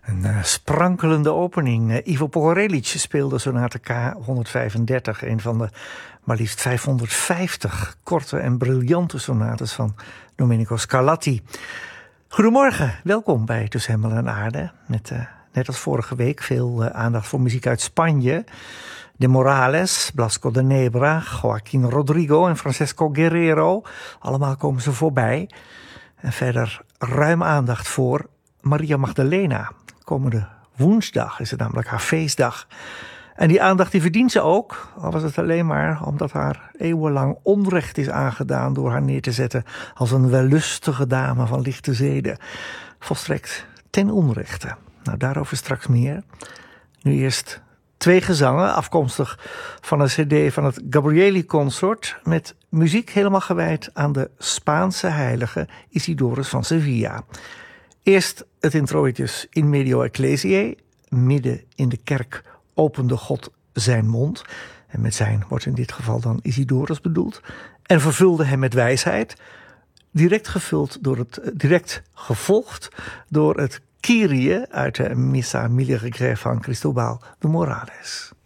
Een sprankelende opening. Ivo Pogorelic speelde sonate K135, een van de maar liefst 550 korte en briljante sonates van Domenico Scarlatti. Goedemorgen, welkom bij Tussen Hemel en Aarde. Met net als vorige week veel aandacht voor muziek uit Spanje. De Morales, Blasco de Nebra, Joaquín Rodrigo en Francesco Guerrero. Allemaal komen ze voorbij. En verder ruim aandacht voor Maria Magdalena. Komende woensdag is het namelijk haar feestdag. En die aandacht die verdient ze ook, al was het alleen maar omdat haar eeuwenlang onrecht is aangedaan door haar neer te zetten als een wellustige dame van lichte zeden. Volstrekt ten onrechte. Nou, daarover straks meer. Nu eerst 2 gezangen, afkomstig van een cd van het Gabrieli Consort, met muziek helemaal gewijd aan de Spaanse heilige Isidorus van Sevilla. Eerst het introitjes In Medio Ecclesiae, midden in de kerk opende God zijn mond. En met zijn wordt in dit geval dan Isidorus bedoeld. En vervulde hem met wijsheid. Direct gevolgd door het Kyrie uit de Missa Misericorde van Cristobal de Morales.